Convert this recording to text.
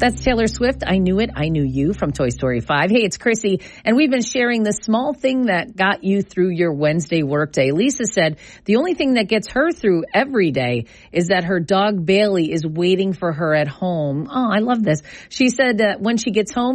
That's Taylor Swift. I Knew It, I Knew You from Toy Story 5. Hey, it's Chrissy, and we've been sharing the small thing that got you through your Wednesday workday. Lisa said the only thing that gets her through every day is that her dog Bailey is waiting for her at home. Oh, I love this. She said that when she gets home,